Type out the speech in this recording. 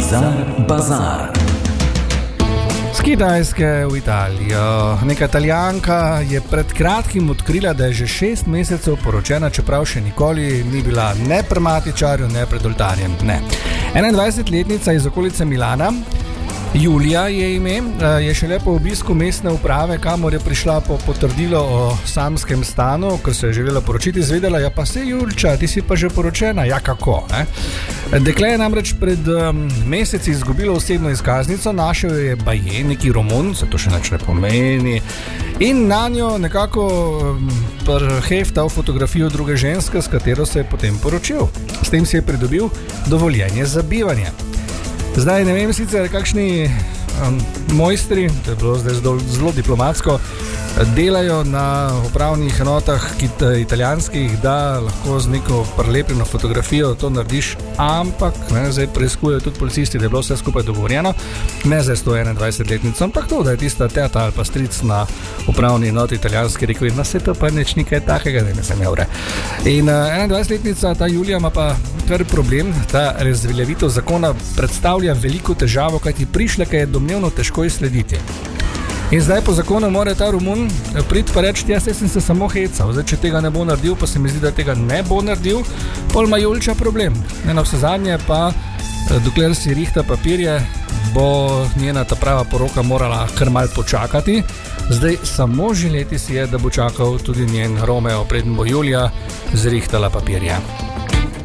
Bazar. Z Kitajske v Italijo. Neka Italijanka je pred kratkim odkrila, da je že 6 mesecev poročena, čeprav še nikoli ni bila ne pri matičarju, ne pred oltarjem. Ne. 21-letnica iz okolice Milana, Julija je ime, je šele po obisku mestne uprave, kamor je prišla po potrdilo o samskem stanu, ker se je želela poročiti, izvedela, ja pa se Julča, ti si pa že poročena, ja kako, ne? Dekle je namreč pred meseci izgubilo osebno izkaznico, našel je baje neki Romun, se to še nič ne pomeni, in na njo nekako preheftal fotografijo druge ženske, s katero se je potem poročil. S tem si je pridobil dovoljenje za bivanje. Zdaj ne vem sicer, kakšni mojstri, to je bilo zdaj zelo diplomatsko, delajo na upravnih enotah italijanskih, da lahko z neko prelepljeno fotografijo to narediš, ampak zdaj preiskujejo tudi policisti, da je bilo vse skupaj dogovorjeno, ne za 121-letnico, ampak to, da je tista teta ali pa stric na upravni enoti italijanski rekel, da se to pa nič nekaj takega, da ne sem evre. In 21-letnica, ta Julija, ima pa kar problem, ta razveljavitev zakona predstavlja veliko težavo, kajti prišleke je domnevno težko izslediti. In zdaj po zakonu mora ta Romun priti pa reči, jaz sem se samo hecal, zdaj če tega ne bo naredil, pa se mi zdi, da tega ne bo naredil, pol ima Julča problem. Na vse zadnje pa, dokler si rihta papirje, bo njena ta prava poroka morala kar mal počakati. Zdaj samo želeti si je, da bo čakal tudi njen Romeo, preden bo Julija zrihtala papirje.